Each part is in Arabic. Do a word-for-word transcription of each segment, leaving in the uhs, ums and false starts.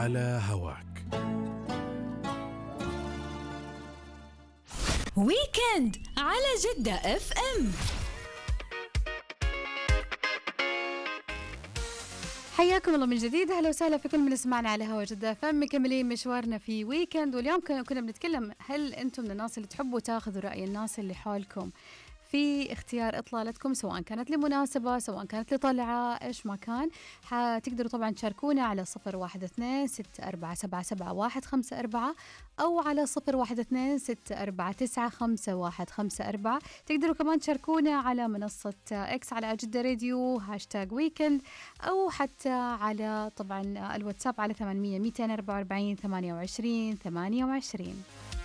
على هواك. ويكند على جدة اف ام. حياكم الله من جديد، اهلا وسهلا في كل من يسمعنا على هوا جدة اف ام. مكملين مشوارنا في ويكند، واليوم كنا بنتكلم هل انتم من الناس اللي تحبوا تاخذوا رأي الناس اللي حولكم في اختيار إطلالتكم، سواء كانت لمناسبة سواء كانت لطلعة ايش ما كان. حتقدروا طبعا تشاركونا على صفر واحد اثنين ستة أربعة سبعة سبعة واحد خمسة أربعة أو على صفر واحد اثنين ستة أربعة تسعة خمسة واحد خمسة أربعة. تقدروا كمان تشاركونا على منصة إكس على جدة راديو هاشتاج ويكند، أو حتى على طبعا الواتساب على ثمانمية مئتين وأربعة وأربعين ثمانية وعشرين ثمانية وعشرين.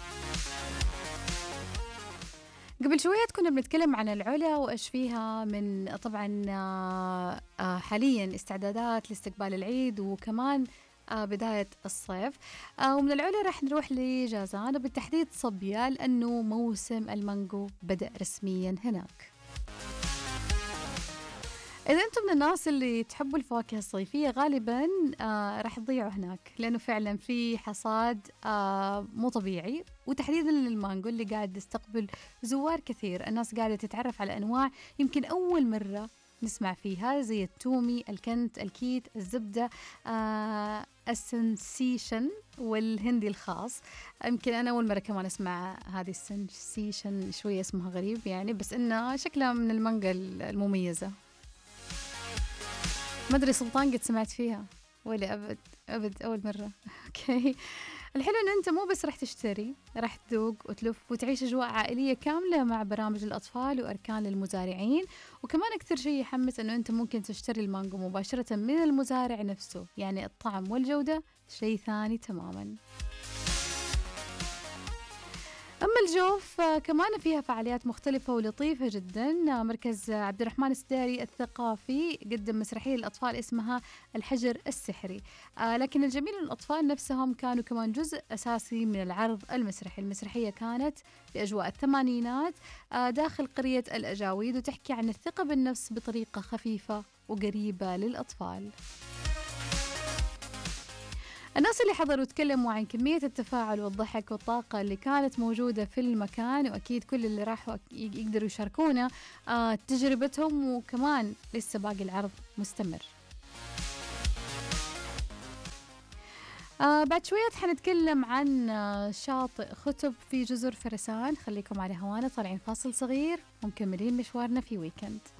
قبل شوية كنا بنتكلم عن العلا وإيش فيها من طبعا حاليا استعدادات لاستقبال العيد وكمان بداية الصيف. ومن العلا راح نروح لجازان وبالتحديد صبية، لأنه موسم المانجو بدأ رسميا هناك. إذا أنتم من الناس اللي تحبوا الفواكه الصيفية غالباً آه راح تضيعوا هناك، لأنه فعلاً في حصاد آه مو طبيعي، وتحديداً للمانجو اللي قاعد يستقبل زوار كثير. الناس قاعدة تتعرف على أنواع يمكن أول مرة نسمع فيها، زي التومي، الكنت، الكيت، الزبدة، آه السنسيشن والهندي الخاص. يمكن أنا أول مرة كمان أسمع هذه السنسيشن، شوية اسمها غريب يعني، بس إنها شكلها من المانجا المميزة. ما أدري سلطان قد سمعت فيها ولا أبد أبد أول مرة. أوكي، الحلو إن أنت مو بس راح تشتري، راح تذوق وتلف وتعيش أجواء عائلية كاملة مع برامج الأطفال وأركان للمزارعين. وكمان أكثر شيء يحمس إنه أنت ممكن تشتري المانجو مباشرة من المزارع نفسه، يعني الطعم والجودة شيء ثاني تماماً. أما الجوف كمان فيها فعاليات مختلفة ولطيفة جدا. مركز عبد الرحمن السداري الثقافي قدم مسرحية للأطفال اسمها الحجر السحري، آه لكن الجميل أن الأطفال نفسهم كانوا كمان جزء أساسي من العرض المسرحي. المسرحية كانت بأجواء الثمانينات آه داخل قرية الأجاويد، وتحكي عن الثقة بالنفس بطريقة خفيفة وقريبة للأطفال. الناس اللي حضروا تكلموا عن كمية التفاعل والضحك والطاقة اللي كانت موجودة في المكان، وأكيد كل اللي راحوا يقدروا يشاركونا آه تجربتهم، وكمان لسه باقي العرض مستمر. آه بعد شوية حنتكلم عن آه شاطئ ختب في جزر فرسان. خليكم على هوانا، طالعين فاصل صغير ومكملين مشوارنا في ويكند.